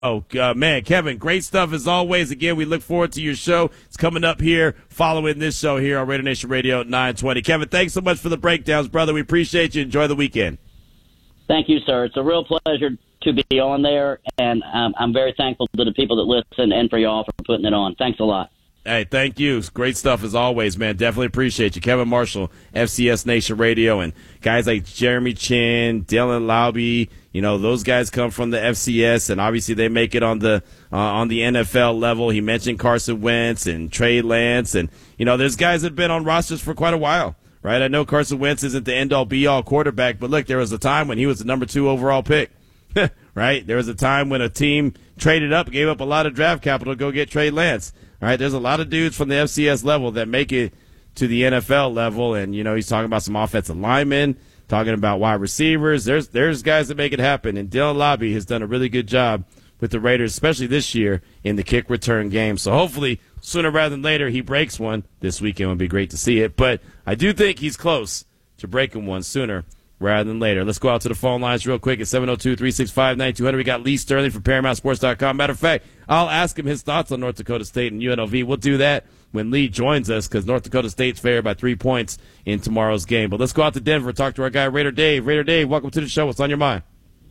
Man, Kevin, great stuff as always. Again, we look forward to your show. It's coming up here following this show here on Raider Nation Radio 920. Kevin, thanks so much for the breakdowns, brother. We appreciate you. Enjoy the weekend. Thank you, sir. It's a real pleasure to be on there, and I'm very thankful to the people that listen and for y'all for putting it on. Thanks a lot. Hey, thank you. Great stuff as always, man. Definitely appreciate you. Kevin Marshall, FCS Nation Radio, and guys like Jeremy Chin, Dylan Laube, those guys come from the FCS, and obviously they make it on the NFL level. He mentioned Carson Wentz and Trey Lance, and, there's guys that have been on rosters for quite a while, right? I know Carson Wentz isn't the end-all, be-all quarterback, but look, there was a time when he was the number 2 overall pick, right? There was a time when a team traded up, gave up a lot of draft capital to go get Trey Lance. All right, there's a lot of dudes from the FCS level that make it to the NFL level, and, he's talking about some offensive linemen, talking about wide receivers. There's guys that make it happen, and Dylan Laube has done a really good job with the Raiders, especially this year in the kick return game. So hopefully, sooner rather than later, he breaks one. This weekend would be great to see it, but I do think he's close to breaking one sooner rather than later. Let's go out to the phone lines real quick at 702-365-9200. We got Lee Sterling from ParamountSports.com. Matter of fact, I'll ask him his thoughts on North Dakota State and UNLV. We'll do that when Lee joins us because North Dakota State's favored by 3 points in tomorrow's game. But let's go out to Denver, talk to our guy Raider Dave. Raider Dave, welcome to the show. What's on your mind?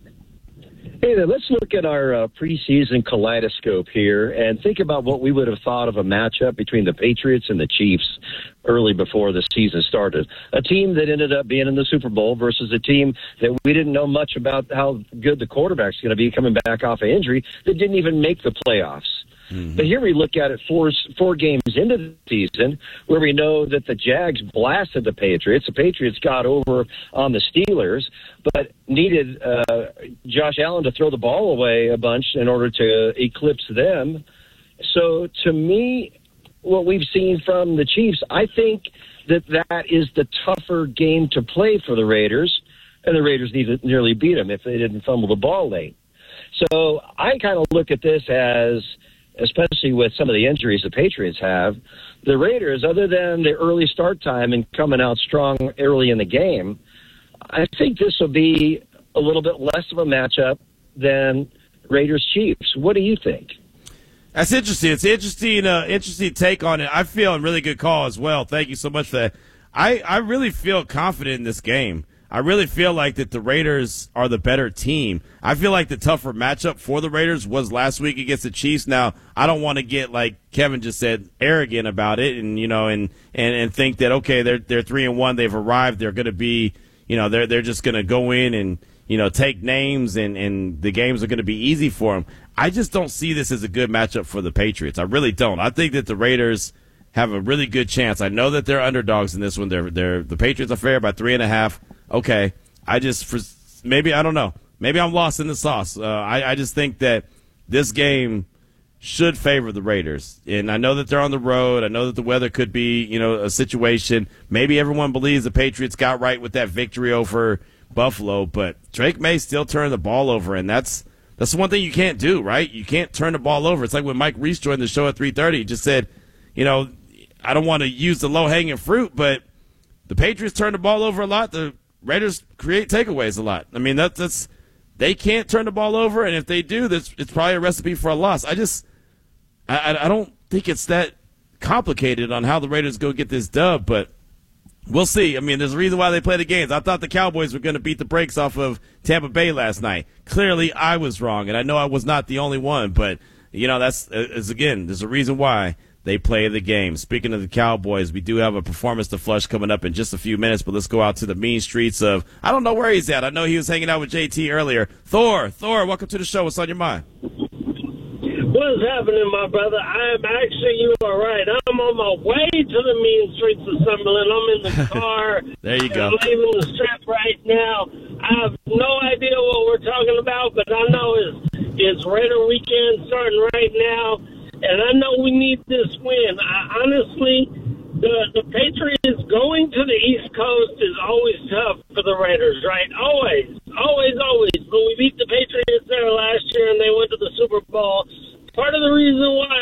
Hey there, let's look at our preseason kaleidoscope here and think about what we would have thought of a matchup between the Patriots and the Chiefs early before the season started. A team that ended up being in the Super Bowl versus a team that we didn't know much about how good the quarterback's going to be coming back off of injury that didn't even make the playoffs. Mm-hmm. But here we look at it four games into the season where we know that the Jags blasted the Patriots. The Patriots got over on the Steelers, but needed Josh Allen to throw the ball away a bunch in order to eclipse them. So to me, what we've seen from the Chiefs, I think that is the tougher game to play for the Raiders, and the Raiders need to nearly beat them if they didn't fumble the ball late. So I kind of look at this as, especially with some of the injuries the Patriots have, the Raiders, other than the early start time and coming out strong early in the game, I think this will be a little bit less of a matchup than Raiders-Chiefs. What do you think? That's interesting. It's an interesting take on it. I feel a really good call as well. Thank you so much for that. I really feel confident in this game. I really feel like that the Raiders are the better team. I feel like the tougher matchup for the Raiders was last week against the Chiefs. Now, I don't want to get, like Kevin just said, arrogant about it and, and think that, okay, they're 3-1, they've arrived, they're going to be, they're just going to go in and, take names and the games are going to be easy for them. I just don't see this as a good matchup for the Patriots. I really don't. I think that the Raiders have a really good chance. I know that they're underdogs in this one. The Patriots are favored by 3.5. Okay, maybe I don't know. Maybe I'm lost in the sauce. I just think that this game should favor the Raiders, and I know that they're on the road. I know that the weather could be, a situation. Maybe everyone believes the Patriots got right with that victory over Buffalo, but Drake May still turn the ball over, and that's the one thing you can't do, right? You can't turn the ball over. It's like when Mike Reese joined the show at 3:30. He just said, I don't want to use the low hanging fruit, but the Patriots turn the ball over a lot. The Raiders create takeaways a lot. I mean, that's they can't turn the ball over, and if they do, it's probably a recipe for a loss. I don't think it's that complicated on how the Raiders go get this dub, but we'll see. I mean, there's a reason why they play the games. I thought the Cowboys were going to beat the brakes off of Tampa Bay last night. Clearly, I was wrong, and I know I was not the only one, but, again, there's a reason why they play the game. Speaking of the Cowboys, we do have a performance to flush coming up in just a few minutes, but let's go out to the mean streets of, I don't know where he's at. I know he was hanging out with JT earlier. Thor, welcome to the show. What's on your mind? What is happening, my brother? You are right. I'm on my way to the mean streets of Summerlin. I'm in the car. There you go. I'm leaving the strip right now. I have no idea what we're talking about, but I know it's Raider weekend starting right now. And I know we need this win. Honestly, the Patriots going to the East Coast is always tough for the Raiders, right? Always. When we beat the Patriots there last year and they went to the Super Bowl, part of the reason why